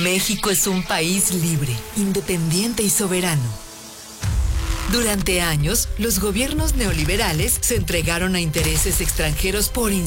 México es un país libre, independiente y soberano. Durante años, los gobiernos neoliberales se entregaron a intereses extranjeros por